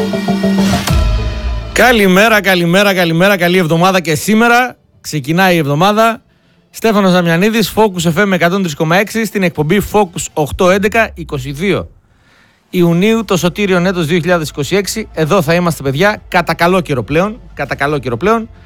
Καλημέρα, καλή εβδομάδα και σήμερα ξεκινάει η εβδομάδα. Στέφανος Δαμιανίδης, Focus FM 103,6 στην εκπομπή Focus 811 22 Ιουνίου, το σωτήριον έτος 2026. Εδώ θα είμαστε, παιδιά, κατά καλό καιρό πλέον.